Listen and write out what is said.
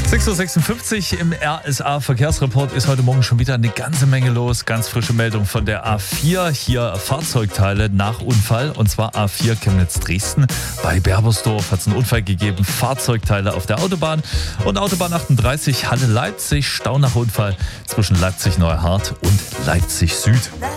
6.56 Uhr im RSA-Verkehrsreport ist heute Morgen schon wieder eine ganze Menge los. Ganz frische Meldung von der A4. Hier Fahrzeugteile nach Unfall. Und zwar A4 Chemnitz-Dresden. Bei Berbersdorf hat es einen Unfall gegeben. Fahrzeugteile auf der Autobahn. Und Autobahn 38 Halle-Leipzig. Stau nach Unfall zwischen Leipzig-Neuhardt und Leipzig-Süd.